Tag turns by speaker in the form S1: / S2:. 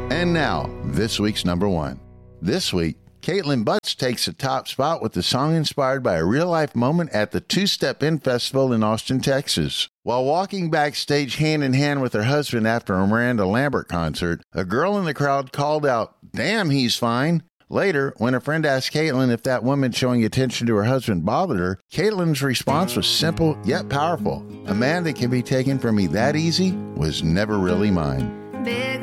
S1: And now, this week's number one. This week, Caitlin Butts takes the top spot with the song inspired by a real-life moment at the Two Step In Festival in Austin, Texas. While walking backstage hand-in-hand with her husband after a Miranda Lambert concert, a girl in the crowd called out, "Damn, he's fine." Later, when a friend asked Caitlin if that woman showing attention to her husband bothered her, Caitlin's response was simple yet powerful. "A man that can be taken from me that easy was never really mine."
S2: Big